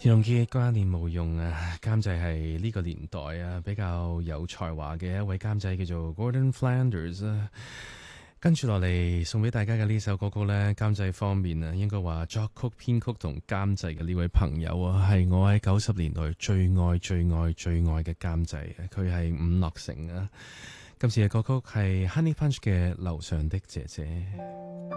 容結掛念無用啊！監製係呢個年代啊比較有才華嘅一位監製，叫做 Gordon Flanders 啊。跟住落嚟送俾大家嘅呢首歌曲呢，監製方面啊，應該話作曲、編曲同監製嘅呢位朋友啊，係我喺90年代最愛、最愛、最愛嘅監製，佢係伍樂城啊。今次嘅歌曲係 Honey Punch 嘅《樓上的姐姐》。